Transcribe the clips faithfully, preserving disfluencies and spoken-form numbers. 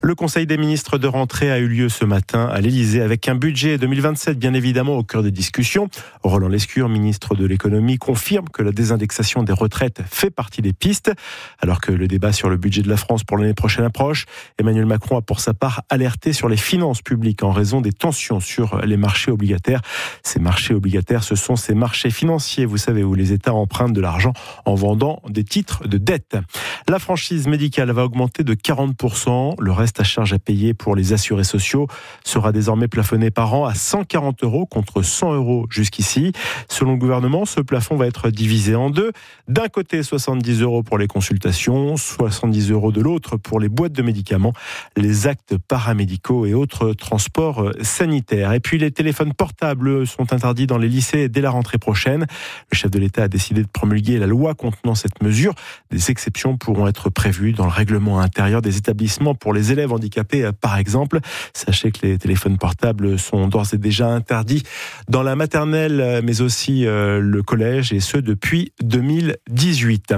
Le Conseil des ministres de rentrée a eu lieu ce matin à l'Élysée avec un budget deux mille vingt-sept bien évidemment au cœur des discussions. Roland Lescure, ministre de l'économie, confirme que la désindexation des retraites fait partie des pistes. Alors que le débat sur le budget de la France pour l'année prochaine approche, Emmanuel Macron a pour sa part alerté sur les finances publiques en raison des tensions sur les marchés obligataires. Ces marchés obligataires, ce sont ces marchés financiers, vous savez, où les États empruntent de l'argent en vendant des titres de dette. La franchise médicale va augmenter de quarante pour cent. Le reste à charge à payer pour les assurés sociaux sera désormais plafonné par an à cent quarante euros contre cent euros jusqu'ici. Selon le gouvernement, ce plafond va être divisé en deux. D'un côté, soixante-dix euros pour les consultations, soixante-dix euros de l'autre pour les boîtes de médicaments, les actes paramédicaux et autres transports sanitaires. Et puis les téléphones portables sont interdits dans les lycées dès la rentrée prochaine. Le chef de l'État a décidé de promulguer la loi contenant cette mesure. Des exceptions pourront être prévues dans le règlement intérieur des établissements pour les élèves handicapés, par exemple. Sachez que les téléphones portables sont d'ores et déjà interdits dans la maternelle, mais aussi euh, le collège, et ce depuis deux mille dix-huit.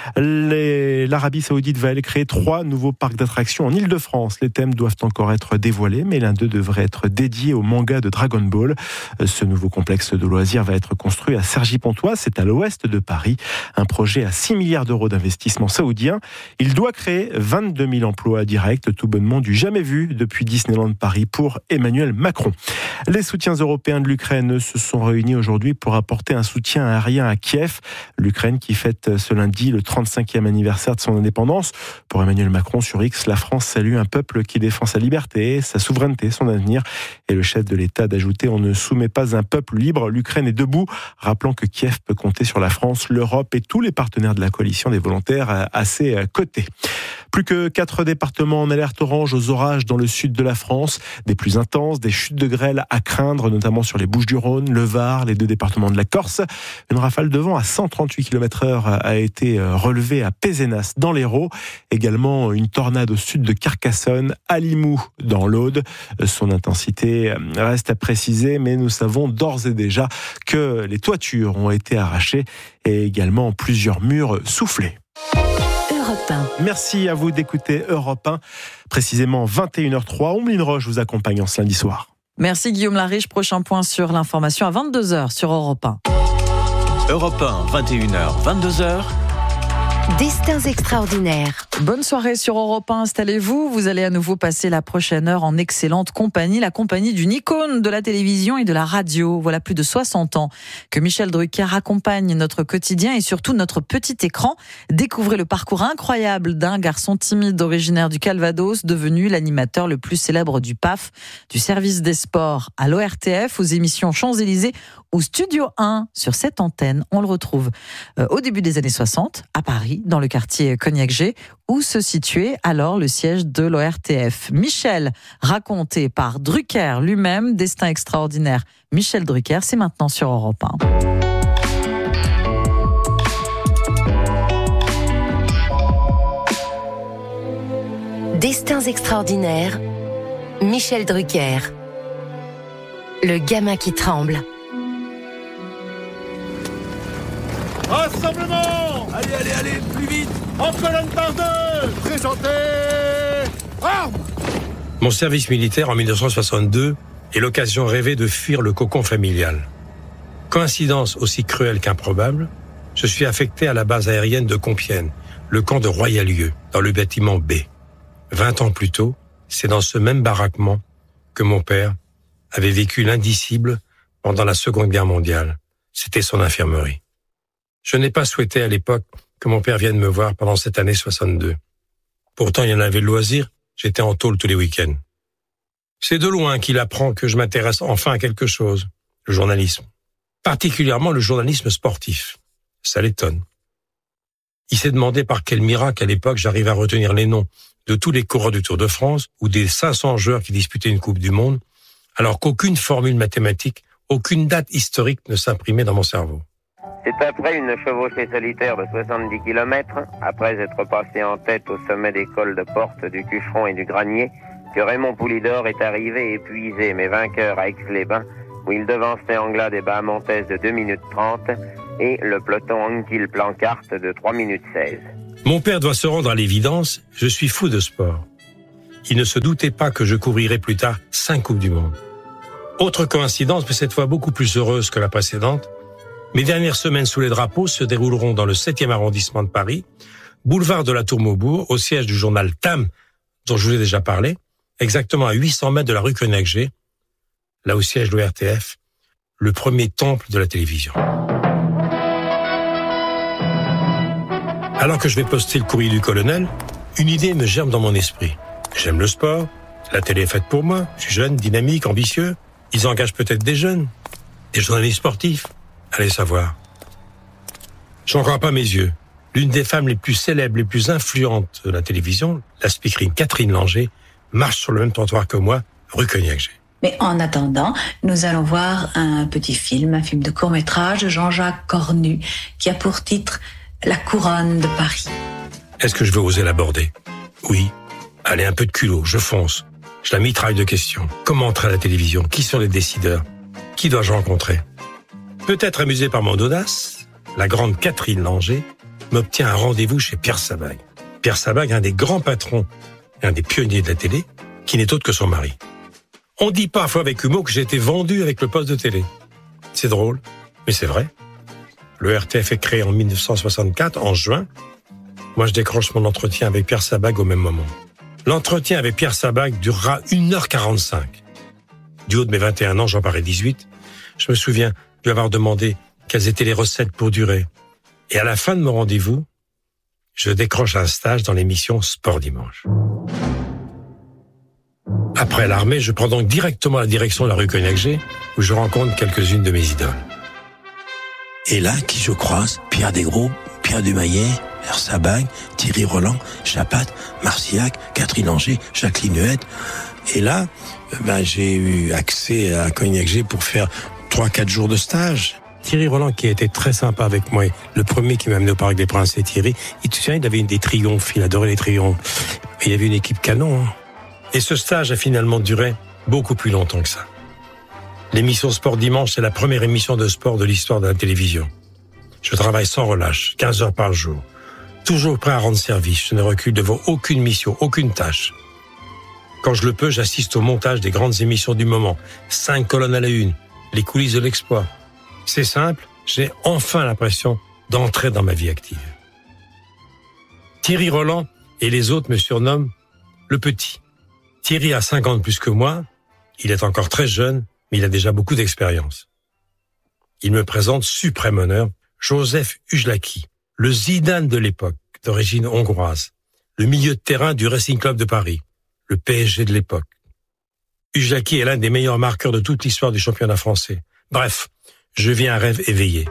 Les... L'Arabie Saoudite va elle créer trois nouveaux parcs d'attractions en Île-de-France. Les thèmes doivent encore être dévoilés, mais l'un d'eux devrait être dédié au manga de Dragon Ball. Ce nouveau complexe de loisirs va être construit à Cergy-Pontoise, c'est à l'ouest de Paris. Un projet à six milliards d'euros d'investissement saoudien. Il doit créer vingt-deux mille emplois directs, tout bonnement du jamais vu depuis Disneyland Paris pour Emmanuel Macron. Les soutiens européens de l'Ukraine se sont réunis aujourd'hui pour apporter un soutien aérien à Kiev. L'Ukraine qui fête ce lundi le trente-cinquième anniversaire de son indépendance. Pour Emmanuel Macron sur X, la France salue un peuple qui défend sa liberté, sa souveraineté, son avenir. Et le chef de l'État d'ajouter: on ne soumet pas un peuple libre, l'Ukraine est debout, rappelant que Kiev peut compter sur la France, l'Europe et tous les partenaires de la coalition des volontaires à ses côtés. Plus que quatre départements en alerte orange aux orages dans le sud de la France, des plus intenses, des chutes de grêle à craindre, notamment sur les Bouches-du-Rhône, le Var, les deux départements de la Corse. Une rafale de vent à cent trente-huit kilomètres heure a été relevée à Pézenas dans l'Hérault. Également une tornade au sud de Carcassonne, à Limoux dans l'Aude. Son intensité reste à préciser, mais nous savons d'ores et déjà que les toitures ont été arrachées et également plusieurs murs soufflés. Merci à vous d'écouter Europe un, précisément vingt et une heures trois. Omeline Roche vous accompagne en ce lundi soir. Merci Guillaume Lariche. Prochain point sur l'information à vingt-deux heures sur Europe un. Europe un, vingt et une heures, vingt-deux heures. Destins extraordinaires. Bonne soirée sur Europe un, installez-vous. Vous allez à nouveau passer la prochaine heure en excellente compagnie, la compagnie d'une icône de la télévision et de la radio. Voilà plus de soixante ans que Michel Drucker accompagne notre quotidien et surtout notre petit écran. Découvrez le parcours incroyable d'un garçon timide originaire du Calvados, devenu l'animateur le plus célèbre du P A F, du service des sports à l'O R T F, aux émissions Champs-Élysées, au Studio un. Sur cette antenne, on le retrouve euh, au début des années soixante, à Paris, dans le quartier Cognac-G, où se situait alors le siège de l'O R T F. Michel, raconté par Drucker lui-même, destin extraordinaire. Michel Drucker, c'est maintenant sur Europe un. Destins extraordinaires. Michel Drucker. Le gamin qui tremble. Rassemblement! Allez, allez, allez, plus vite! En colonne par deux! Présentez! Armes! Mon service militaire en dix-neuf cent soixante-deux est l'occasion rêvée de fuir le cocon familial. Coïncidence aussi cruelle qu'improbable, je suis affecté à la base aérienne de Compiègne, le camp de Royalieu, dans le bâtiment B. Vingt ans plus tôt, c'est dans ce même baraquement que mon père avait vécu l'indicible pendant la Seconde Guerre mondiale. C'était son infirmerie. Je n'ai pas souhaité à l'époque que mon père vienne me voir pendant cette année soixante-deux. Pourtant, il y en avait le loisir, j'étais en tôle tous les week-ends. C'est de loin qu'il apprend que je m'intéresse enfin à quelque chose, le journalisme. Particulièrement le journalisme sportif. Ça l'étonne. Il s'est demandé par quel miracle à l'époque j'arrive à retenir les noms de tous les coureurs du Tour de France ou des cinq cents joueurs qui disputaient une Coupe du Monde, alors qu'aucune formule mathématique, aucune date historique ne s'imprimait dans mon cerveau. C'est après une chevauchée solitaire de soixante-dix kilomètres, après être passé en tête au sommet des cols de Porte, du Cucheron et du Granier, que Raymond Poulidor est arrivé épuisé mais vainqueur à Aix-les-Bains, où il devançait Anglade et Bahamontes de deux minutes trente et le peloton Anquetil-Plancarte de trois minutes seize. Mon père doit se rendre à l'évidence, je suis fou de sport. Il ne se doutait pas que je couvrirais plus tard cinq Coupes du Monde. Autre coïncidence, mais cette fois beaucoup plus heureuse que la précédente, mes dernières semaines sous les drapeaux se dérouleront dans le septième arrondissement de Paris, boulevard de la Tour-Maubourg, au siège du journal T A M, dont je vous ai déjà parlé, exactement à huit cents mètres de la rue Koninck-G, là où siège l'O R T F, le premier temple de la télévision. Alors que je vais poster le courrier du colonel, une idée me germe dans mon esprit. J'aime le sport, la télé est faite pour moi, je suis jeune, dynamique, ambitieux. Ils engagent peut-être des jeunes, des journalistes sportifs, allez savoir. J'en crois pas mes yeux. L'une des femmes les plus célèbres, les plus influentes de la télévision, la speakerine Catherine Langer, marche sur le même trottoir que moi, rue Koninck-G. Mais en attendant, nous allons voir un petit film, un film de court-métrage de Jean-Jacques Cornu, qui a pour titre « La couronne de Paris ». Est-ce que je vais oser l'aborder? Oui. Allez, un peu de culot, je fonce. Je la mitraille de questions. Comment entrer à la télévision? Qui sont les décideurs? Qui dois-je rencontrer? Peut-être amusé par mon audace, la grande Catherine Langer m'obtient un rendez-vous chez Pierre Sabag. Pierre Sabag, un des grands patrons, un des pionniers de la télé, qui n'est autre que son mari. On dit parfois avec humour que j'ai été vendu avec le poste de télé. C'est drôle, mais c'est vrai. Le R T F est créé en dix-neuf cent soixante-quatre, en juin. Moi, je décroche mon entretien avec Pierre Sabag au même moment. L'entretien avec Pierre Sabag durera une heure quarante-cinq. Du haut de mes vingt et un ans, j'en parais dix-huit. Je me souviens lui avoir demandé quelles étaient les recettes pour durer. Et à la fin de mon rendez-vous, je décroche un stage dans l'émission Sport Dimanche. Après l'armée, je prends donc directement la direction de la rue Koninck-G, où je rencontre quelques-unes de mes idoles. Et là, qui je croise? Pierre Desgros, Pierre Dumayet, Pierre Sabag, Thierry Roland, Chapat, Marcillac, Catherine Langer, Jacqueline Huette. Et là, ben, j'ai eu accès à Koninck-G pour faire trois, quatre jours de stage. Thierry Roland, qui a été très sympa avec moi, le premier qui m'a amené au Parc des Princes, c'est Thierry. Il te souvient, il avait une des triomphes, il adorait les triomphes. Mais il y avait une équipe canon. Hein. Et ce stage a finalement duré beaucoup plus longtemps que ça. L'émission Sport Dimanche, c'est la première émission de sport de l'histoire de la télévision. Je travaille sans relâche, quinze heures par jour. Toujours prêt à rendre service, je ne recule devant aucune mission, aucune tâche. Quand je le peux, j'assiste au montage des grandes émissions du moment. Cinq colonnes à la une, les coulisses de l'exploit. C'est simple, j'ai enfin l'impression d'entrer dans ma vie active. Thierry Roland et les autres me surnomment le petit. Thierry a cinq ans de plus que moi, il est encore très jeune, mais il a déjà beaucoup d'expérience. Il me présente suprême honneur József Ujlaki, le Zidane de l'époque, d'origine hongroise, le milieu de terrain du Racing Club de Paris, le P S G de l'époque. Ujlaki est l'un des meilleurs marqueurs de toute l'histoire du championnat français. Bref, je vis un rêve éveillé.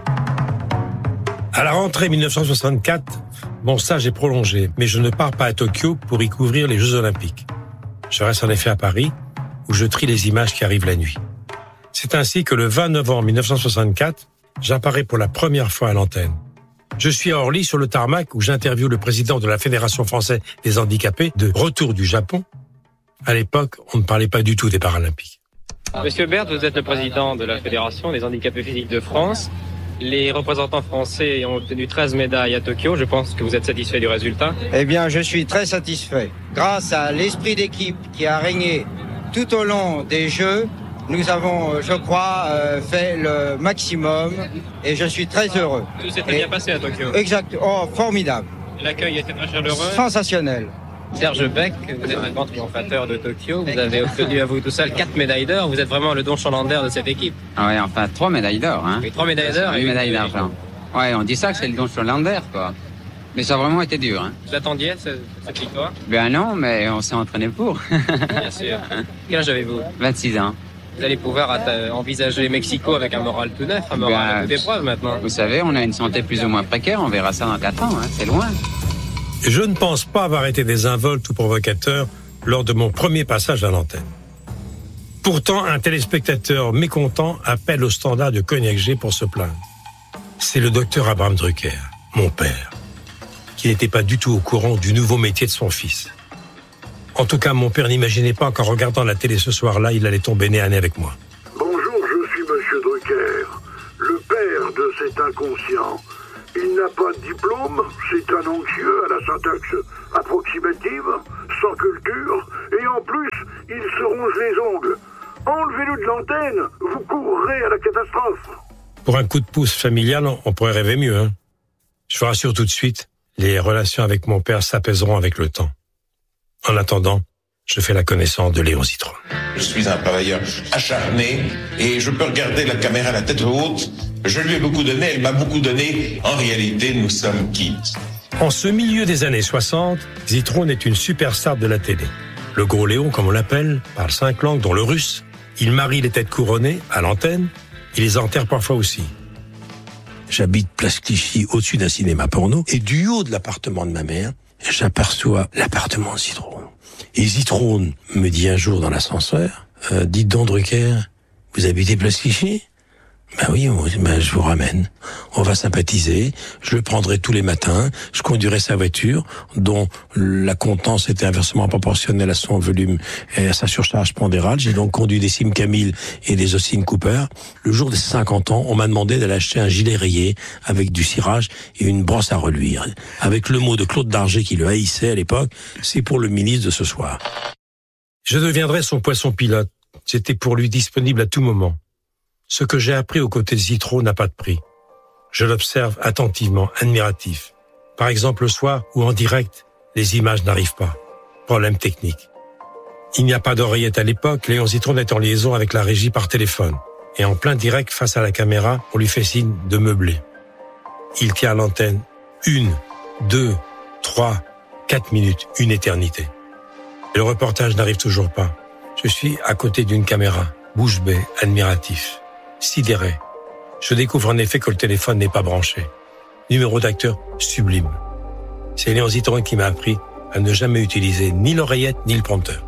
À la rentrée dix-neuf cent soixante-quatre, mon stage est prolongé, mais je ne pars pas à Tokyo pour y couvrir les Jeux Olympiques. Je reste en effet à Paris, où je trie les images qui arrivent la nuit. C'est ainsi que le vingt novembre dix-neuf cent soixante-quatre, j'apparais pour la première fois à l'antenne. Je suis à Orly sur le tarmac où j'interviewe le président de la Fédération française des handicapés de retour du Japon. À l'époque, on ne parlait pas du tout des Paralympiques. Monsieur Bert, vous êtes le président de la Fédération des handicapés physiques de France. Les représentants français ont obtenu treize médailles à Tokyo. Je pense que vous êtes satisfait du résultat. Eh bien, je suis très satisfait. Grâce à l'esprit d'équipe qui a régné tout au long des Jeux, nous avons, je crois, fait le maximum et je suis très heureux. Tout s'est très et... bien passé à Tokyo. Exact. Oh, formidable. L'accueil était très chaleureux. Sensationnel. Serge Beck, vous êtes un grand triomphateur de Tokyo. Vous avez obtenu à vous tout seul quatre médailles d'or. Vous êtes vraiment le Don Chalander de cette équipe. Ah ouais, enfin trois médailles d'or. Hein. Oui, trois médailles d'or. Et une médaille d'argent. Ouais, on dit ça que c'est le Don Chalander, quoi. Mais ça a vraiment été dur. Hein. Vous attendiez cette, cette victoire? Ben non, mais on s'est entraîné pour. Bien sûr. Quel âge avez-vous? vingt-six ans. Vous allez pouvoir envisager Mexico avec un moral tout neuf, un moral ben, à toute épreuve maintenant. Vous savez, on a une santé plus ou moins précaire, on verra ça dans quatre ans, hein. C'est loin. Je ne pense pas avoir été désinvolte ou provocateur lors de mon premier passage à l'antenne. Pourtant, un téléspectateur mécontent appelle au standard de Koninck-G pour se plaindre. C'est le docteur Abraham Drucker, mon père, qui n'était pas du tout au courant du nouveau métier de son fils. En tout cas, mon père n'imaginait pas qu'en regardant la télé ce soir-là, il allait tomber nez à nez avec moi. Bonjour, je suis Monsieur Drucker, le père de cet inconscient. Il n'a pas de diplôme, c'est un anxieux à la syntaxe approximative, sans culture, et en plus, il se ronge les ongles. Enlevez-le de l'antenne, vous courrez à la catastrophe. Pour un coup de pouce familial, on pourrait rêver mieux. Hein. Je vous rassure tout de suite, les relations avec mon père s'apaiseront avec le temps. En attendant, je fais la connaissance de Léon Zitrone. Je suis un travailleur acharné et je peux regarder la caméra à la tête haute. Je lui ai beaucoup donné, elle m'a beaucoup donné. En réalité, nous sommes quittes. En ce milieu des années soixante, Zitrone est une superstar de la télé. Le gros Léon, comme on l'appelle, parle cinq langues, dont le russe. Il marie les têtes couronnées à l'antenne. Il les enterre parfois aussi. J'habite Place Clichy, au-dessus d'un cinéma porno. Et du haut de l'appartement de ma mère, j'aperçois l'appartement de Zitrone. Et Zitrone me dit un jour dans l'ascenseur, euh, « Dites donc, Drucker, vous habitez Place Clichy ?» Ben oui, ben je vous ramène. On va sympathiser. Je le prendrai tous les matins. Je conduirai sa voiture, dont la contenance était inversement proportionnelle à son volume et à sa surcharge pondérale. J'ai donc conduit des Simca mille et des Austin Cooper. Le jour des cinquante ans, on m'a demandé d'aller acheter un gilet rayé avec du cirage et une brosse à reluire. Avec le mot de Claude Darget qui le haïssait à l'époque, c'est pour le ministre de ce soir. Je deviendrai son poisson pilote. J'étais pour lui disponible à tout moment. Ce que j'ai appris aux côtés de Zitrone n'a pas de prix. Je l'observe attentivement, admiratif. Par exemple, le soir où en direct, les images n'arrivent pas. Problème technique. Il n'y a pas d'oreillette à l'époque, Léon Zitrone est en liaison avec la régie par téléphone. Et en plein direct, face à la caméra, on lui fait signe de meubler. Il tient à l'antenne une, deux, trois, quatre minutes, une éternité. Et le reportage n'arrive toujours pas. Je suis à côté d'une caméra, bouche bée, admiratif. Sidéré. Je découvre en effet que le téléphone n'est pas branché. Numéro d'acteur sublime. C'est Léon Zitrone qui m'a appris à ne jamais utiliser ni l'oreillette ni le prompteur.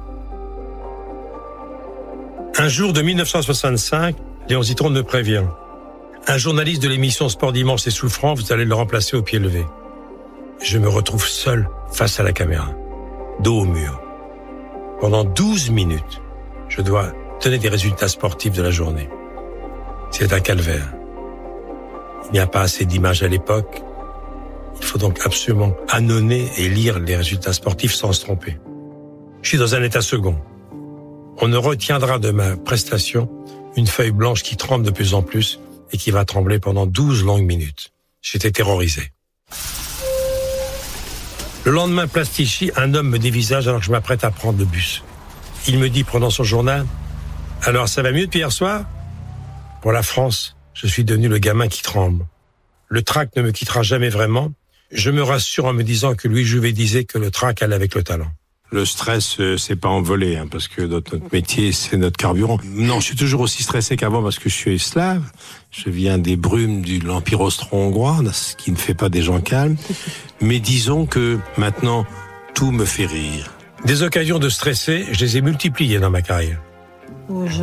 Un jour de mille neuf cent soixante-cinq, Léon Zitrone me prévient. Un journaliste de l'émission Sport Dimanche est souffrant, vous allez le remplacer au pied levé. Je me retrouve seul face à la caméra, dos au mur. Pendant douze minutes, je dois donner des résultats sportifs de la journée. C'est un calvaire. Il n'y a pas assez d'images à l'époque. Il faut donc absolument annoncer et lire les résultats sportifs sans se tromper. Je suis dans un état second. On ne retiendra de ma prestation une feuille blanche qui tremble de plus en plus et qui va trembler pendant douze longues minutes. J'étais terrorisé. Le lendemain, place Clichy, un homme me dévisage alors que je m'apprête à prendre le bus. Il me dit, prenant son journal, « Alors, ça va mieux depuis hier soir ?» Pour la France, je suis devenu le gamin qui tremble. Le trac ne me quittera jamais vraiment. Je me rassure en me disant que Louis Jouvet disait que le trac allait avec le talent. Le stress, euh, c'est pas envolé, hein, parce que notre, notre métier, c'est notre carburant. Non, je suis toujours aussi stressé qu'avant parce que je suis slave. Je viens des brumes de l'Empire austro-hongrois, ce qui ne fait pas des gens calmes. Mais disons que maintenant, tout me fait rire. Des occasions de stresser, je les ai multipliées dans ma carrière.